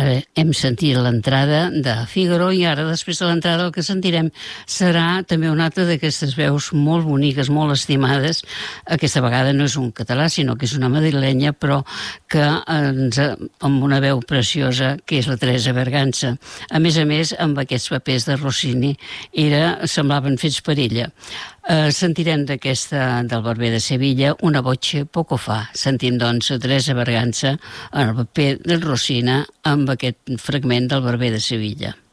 Ara hem sentit l'entrada de Fígaro i ara després de l'entrada el que sentirem serà també una altra d'aquestes veus molt boniques, molt estimades. Aquesta vegada no és un català, sinó que és una madrilenya, però que amb una veu preciosa, que és la Teresa Berganza. A més, amb aquests papers de Rossini semblaven fets per ella. Sentirem d'aquesta del Barber de Sevilla Una voce poco fa. Sentim doncs a Teresa Berganza en el paper de Rossini amb aquest fragment del Barber de Sevilla.